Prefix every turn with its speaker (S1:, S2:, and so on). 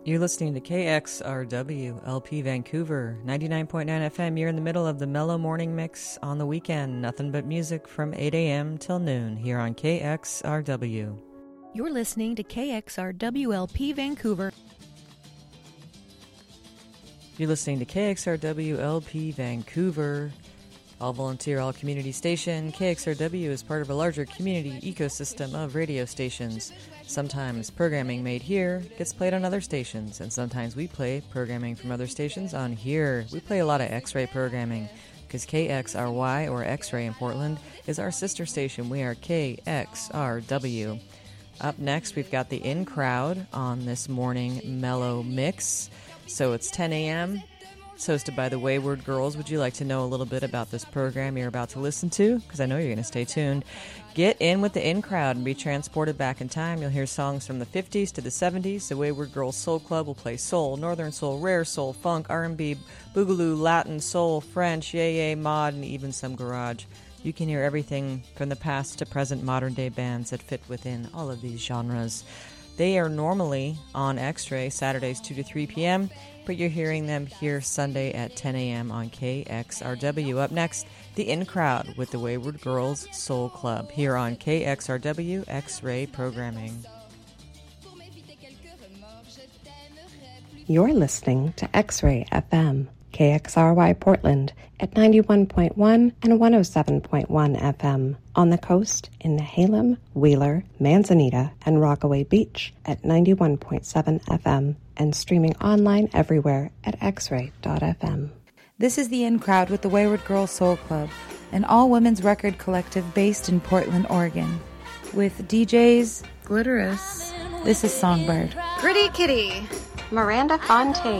S1: You're listening to KXRW LP Vancouver, 99.9 FM. You're in the middle of the mellow morning mix on the weekend. Nothing but music from 8 a.m. till noon here on KXRW.
S2: You're listening to KXRW LP Vancouver.
S1: You're listening to KXRW LP Vancouver, all volunteer, all community station. KXRW is part of a larger community ecosystem of radio stations. Sometimes programming made here gets played on other stations, and sometimes we play programming from other stations on here. We play a lot of X-ray programming because KXRY, or X-ray in Portland, is our sister station. We are KXRW. Up next, we've got the In Crowd on this morning mellow mix. So it's 10 a.m. It's hosted by the Wayward Girls. Would you like to know a little bit about this program you're about to listen to? Because I know you're going to stay tuned. Get in with the In Crowd and be transported back in time. You'll hear songs from the 50s to the 70s. The Wayward Girls Soul Club will play soul, northern soul, rare soul, funk, R&B, boogaloo, Latin, soul, French, yay, mod, and even some garage. You can hear everything from the past to present modern-day bands that fit within all of these genres. They are normally on X-Ray Saturdays 2 to 3 p.m., but you're hearing them here Sunday at 10 a.m. on KXRW. Up next, the In Crowd with the Wayward Girls Soul Club here on KXRW X-Ray Programming.
S3: You're listening to X-Ray FM, KXRY Portland at 91.1 and 107.1 FM. On the coast in Nehalem, Wheeler, Manzanita, and Rockaway Beach at 91.7 FM. And streaming online everywhere at xray.fm.
S4: This is the In Crowd with the Wayward Girls Soul Club, an all-women's record collective based in Portland, Oregon. With DJs Glitterous, this is Songbird.
S5: Gritty Kitty,
S3: Miranda Fontaine.